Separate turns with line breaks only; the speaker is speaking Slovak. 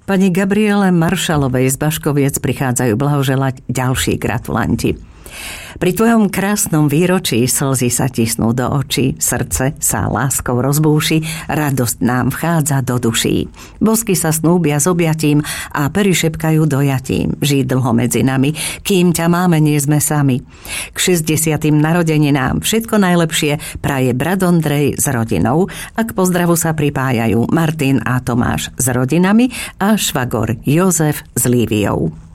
Pani Gabriele Maršalovej z Baškoviec prichádzajú blahoželať ďalší gratulanti. Pri tvojom krásnom výročí slzy sa tisnú do očí, srdce sa láskou rozbúši, radosť nám vchádza do duší. Bosky sa snúbia s objatím a pery šepkajú dojatím. Žij dlho medzi nami, kým ťa máme, nie sme sami. K 60. narodeninám všetko najlepšie praje brat Ondrej s rodinou a k pozdravu sa pripájajú Martin a Tomáš s rodinami a švagor Jozef s Líviou.